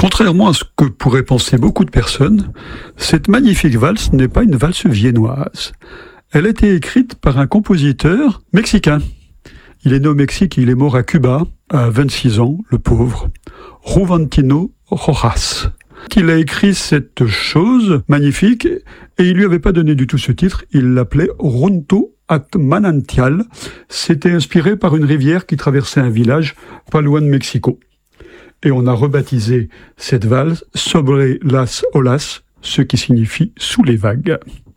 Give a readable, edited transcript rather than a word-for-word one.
Contrairement à ce que pourraient penser beaucoup de personnes, cette magnifique valse n'est pas une valse viennoise. Elle a été écrite par un compositeur mexicain. Il est né au Mexique, il est mort à Cuba à 26 ans, le pauvre, Juventino Rojas. Il a écrit cette chose magnifique et il lui avait pas donné du tout ce titre, il l'appelait Runto at Manantial. C'était inspiré par une rivière qui traversait un village pas loin de Mexico. Et on a rebaptisé cette valse Sobre las olas, ce qui signifie sous les vagues.